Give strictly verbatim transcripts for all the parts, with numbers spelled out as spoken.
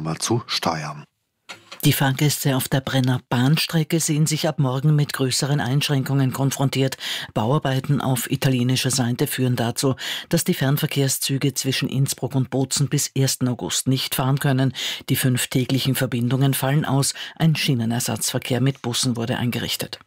langsamer zu steuern. Die Fahrgäste auf der Brenner Bahnstrecke sehen sich ab morgen mit größeren Einschränkungen konfrontiert. Bauarbeiten auf italienischer Seite führen dazu, dass die Fernverkehrszüge zwischen Innsbruck und Bozen bis ersten August nicht fahren können. Die fünf täglichen Verbindungen fallen aus. Ein Schienenersatzverkehr mit Bussen wurde eingerichtet.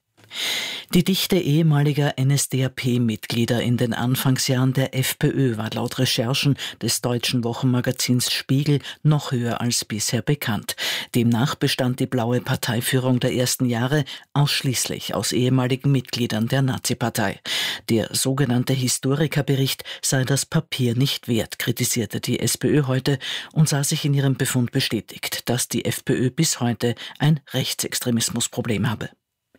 Die Dichte ehemaliger N S D A P-Mitglieder in den Anfangsjahren der FPÖ war laut Recherchen des deutschen Wochenmagazins Spiegel noch höher als bisher bekannt. Demnach bestand die blaue Parteiführung der ersten Jahre ausschließlich aus ehemaligen Mitgliedern der Nazi-Partei. Der sogenannte Historikerbericht sei das Papier nicht wert, kritisierte die SPÖ heute und sah sich in ihrem Befund bestätigt, dass die FPÖ bis heute ein Rechtsextremismusproblem habe.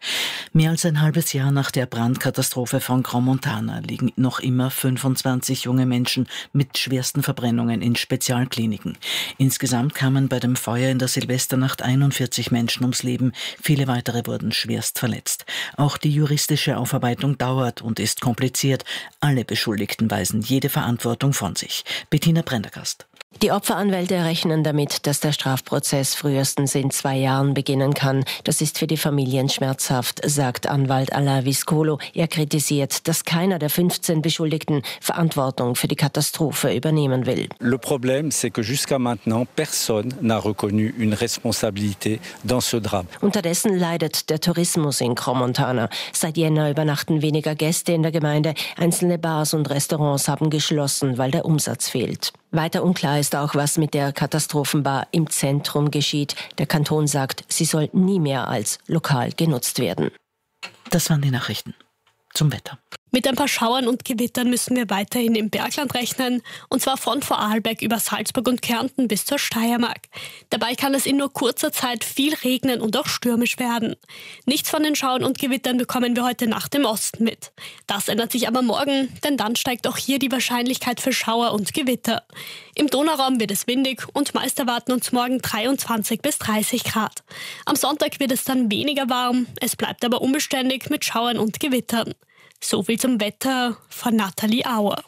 Mehr als ein halbes Jahr nach der Brandkatastrophe von Crans-Montana liegen noch immer fünfundzwanzig junge Menschen mit schwersten Verbrennungen in Spezialkliniken. Insgesamt kamen bei dem Feuer in der Silvesternacht einundvierzig Menschen ums Leben, viele weitere wurden schwerst verletzt. Auch die juristische Aufarbeitung dauert und ist kompliziert. Alle Beschuldigten weisen jede Verantwortung von sich. Bettina Prendergast. Die Opferanwälte rechnen damit, dass der Strafprozess frühestens in zwei Jahren beginnen kann. Das ist für die Familien schmerzhaft, sagt Anwalt Alain Viscolo. Er kritisiert, dass keiner der fünfzehn Beschuldigten Verantwortung für die Katastrophe übernehmen will. Le problème, c'est que jusqu'à maintenant, personne n'a reconnu une responsabilité dans ce drame. Unterdessen leidet der Tourismus in Crans-Montana. Seit Jänner übernachten weniger Gäste in der Gemeinde. Einzelne Bars und Restaurants haben geschlossen, weil der Umsatz fehlt. Weiter unklar ist auch, was mit der Katastrophenbar im Zentrum geschieht. Der Kanton sagt, sie soll nie mehr als Lokal genutzt werden. Das waren die Nachrichten. Zum Wetter. Mit ein paar Schauern und Gewittern müssen wir weiterhin im Bergland rechnen, und zwar von Vorarlberg über Salzburg und Kärnten bis zur Steiermark. Dabei kann es in nur kurzer Zeit viel regnen und auch stürmisch werden. Nichts von den Schauern und Gewittern bekommen wir heute Nacht im Osten mit. Das ändert sich aber morgen, denn dann steigt auch hier die Wahrscheinlichkeit für Schauer und Gewitter. Im Donauraum wird es windig und meist erwarten uns morgen dreiundzwanzig bis dreißig Grad. Am Sonntag wird es dann weniger warm, es bleibt aber unbeständig mit Schauern und Gewittern. So viel zum Wetter von Nathalie Auer.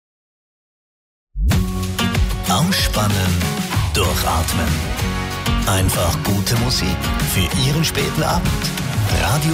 Ausspannen, durchatmen. Einfach gute Musik für Ihren späten Abend. Radio